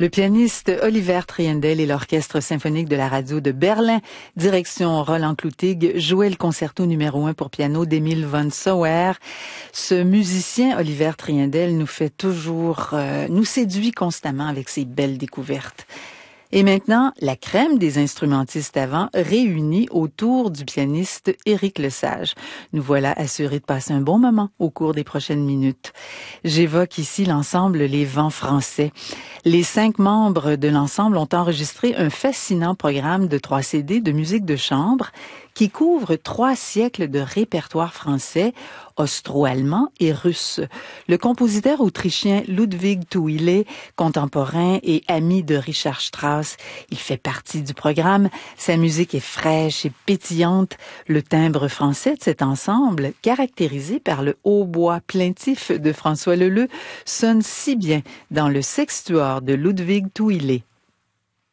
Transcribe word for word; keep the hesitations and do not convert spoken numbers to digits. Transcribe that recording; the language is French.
Le pianiste Oliver Triendel et l'Orchestre symphonique de la radio de Berlin, direction Roland Clouthigue, jouaient le concerto numéro un pour piano d'Emile von Sauer. Ce musicien, Oliver Triendel, nous fait toujours, euh, nous séduit constamment avec ses belles découvertes. Et maintenant, la crème des instrumentistes avant réunis autour du pianiste Éric Lesage. Nous voilà assurés de passer un bon moment au cours des prochaines minutes. J'évoque ici l'ensemble Les Vents Français. Les cinq membres de l'ensemble ont enregistré un fascinant programme de trois C D de musique de chambre qui couvre trois siècles de répertoire français, austro-allemand et russe. Le compositeur autrichien Ludwig Thuille, contemporain et ami de Richard Strauss, il fait partie du programme. Sa musique est fraîche et pétillante. Le timbre français de cet ensemble, caractérisé par le hautbois plaintif de François Leleux, sonne si bien dans le sextuor de Ludwig Thuille.